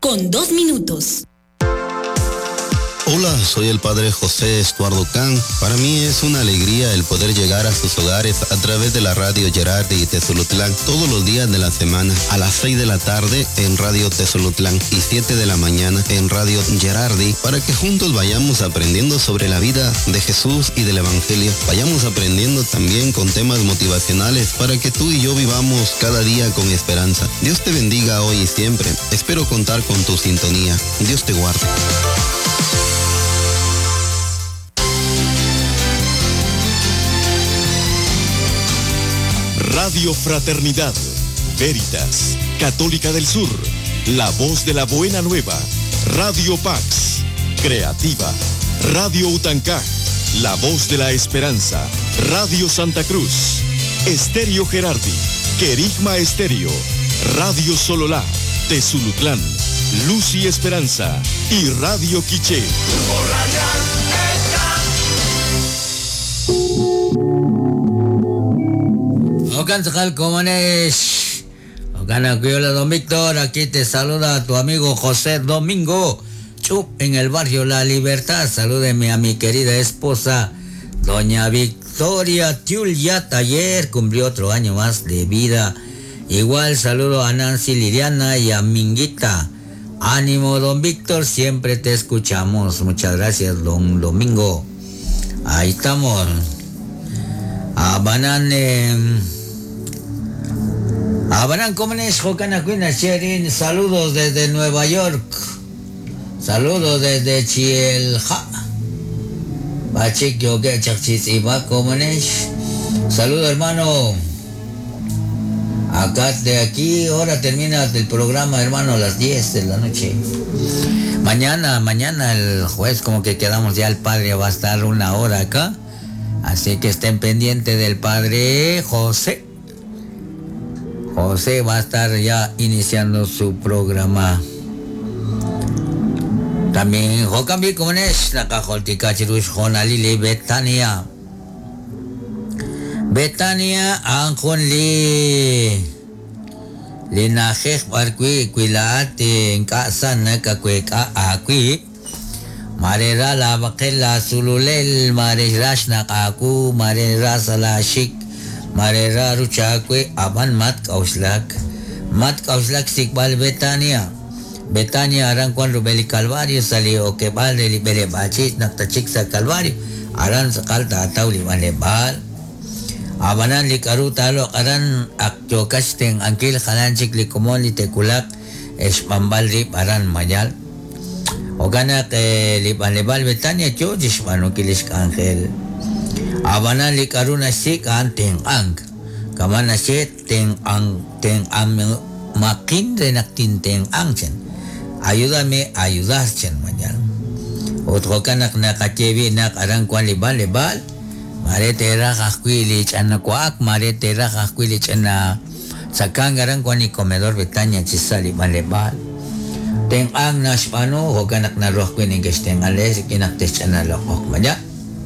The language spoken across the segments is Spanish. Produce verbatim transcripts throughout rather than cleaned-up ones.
con dos minutos. Hola, soy el padre José Estuardo Can. Para mí es una alegría el poder llegar a sus hogares a través de la radio Gerardi y Tezolutlán todos los días de la semana, a las seis de la tarde en Radio Tezolutlán y siete de la mañana en Radio Gerardi, para que juntos vayamos aprendiendo sobre la vida de Jesús y del Evangelio. Vayamos aprendiendo también con temas motivacionales para que tú y yo vivamos cada día con esperanza. Dios te bendiga hoy y siempre. Espero contar con tu sintonía. Dios te guarde. Radio Fraternidad, Veritas, Católica del Sur, La Voz de la Buena Nueva, Radio Pax, Creativa, Radio Utancaj, La Voz de la Esperanza, Radio Santa Cruz, Estéreo Gerardi, Querigma Estéreo, Radio Sololá, Tezulutlán, Luz y Esperanza y Radio Quiché. Ocan Sajal Comanes, Ocan Acuyola Don Víctor, aquí te saluda tu amigo José Domingo Chup en el barrio La Libertad. Salúdeme a mi querida esposa, doña Victoria Tiulia Taller, cumplió otro año más de vida. Igual saludo a Nancy Liliana y a Minguita. Ánimo, don Víctor, siempre te escuchamos. Muchas gracias, don Domingo. Ahí estamos. A Banane. A Banan Comunes, Jocanacuina Sherin, saludos desde Nueva York. Saludos desde Chielja. Bachik Yoga Chachis Iba Comunes. Saludos, hermano. Acá de aquí, ahora termina el programa, hermano, a las diez de la noche. Mañana, mañana el jueves como que quedamos ya, el padre va a estar una hora acá. Así que estén pendientes del padre José. José va a estar ya iniciando su programa. También Jokambi Comunes, Nakajoltika Chirush Jonalili Betania. Betania Anjon Li Linajek Barqui Quilaate en casa Nakacueca Aqui Marera la Baquela Zululel Marerash Nakaku Marera Salashik Marera Ruchakwe Aban Mat Kauslak Mat Kauslak Sikbal Betania Betania Aran Juan Rubeli Calvario salió que vale libere bachis Naktachik sa Calvario Aran Sakal Tatauli Valebal Abanan li karutalo karan akyo kasteng angkil kalanchik li kumon li tekulak espambal rip aran mayal. Ogana ke li panlebal betanya cho jismano kilis angkel. Abanan li karuna sik anteng ang. Kamana sik teng ang teng am makin renaktin teng angchen. Ayúdame ayudaschen mayal. Otro kanak nakachevi nak aran kwan libal libal. Mare tera kakwilich ana kuak, mare tera kakwilich ana sakangaran kuani comedor Betania chisali malebal. Teng ang naspano hoganak na roh kuning gesteng ales kinaktes ana lokok maya.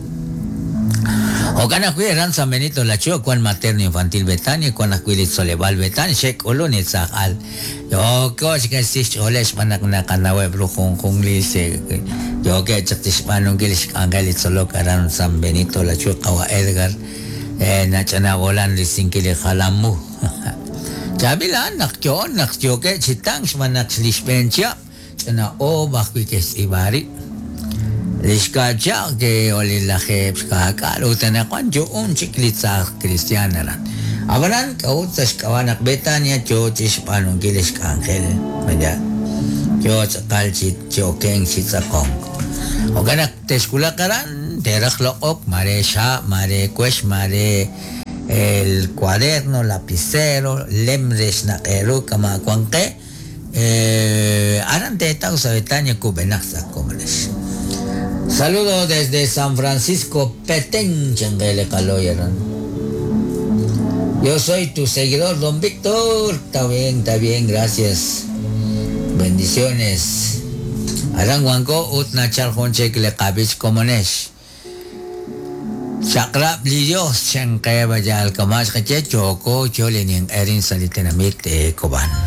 Hoganak kuiran sa menito la chio kuan materno infantil Betania kuan akwilich soleval Betania shek olone sakal. Yo kos que sis oles manak na kanawe bro kung kung lise. Yo que chatis manong gilis anggalit solo karan San Benito la Chukawa Edgar eh na chana volan lising kili khalamu. Jabilan nakyo nakyo ke chitang manak lispencha chana o bakwi kes ibari. Liskacha ke oli la khep ka kalu tana kwanjo un chiklitsa cristiana ran. Abaran kautas kawanak Betania cho chis manong gilis angel. Maya. Yo sakal chit cho keng chit sakong. O ganak teskula karan, terak look, mare sha, mare quesh, mare el cuaderno, lapicero, lemres na kero, kama kuangke, eh, aran te tau sa Betania kubenak sa comunes. Saludo desde San Francisco, Petén, Changele Caloyaran. Yo soy tu seguidor, don Víctor. Está bien, está bien, gracias. Bendiciones. Arang wangko ut na charhonche kile kabich komonesh. Sakrap liyo siyang kaya bajal kamas kache choko cholin yung erin salitinamit e koban.